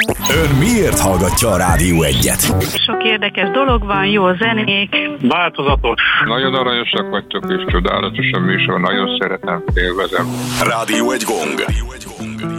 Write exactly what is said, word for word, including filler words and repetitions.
Ön miért hallgatja a Rádió egyet? Sok érdekes dolog van, jó zenék. Változatos. Nagyon aranyosak vagytok, és csodálatos a műsor, nagyon szeretem, élvezem. Rádió egy gong.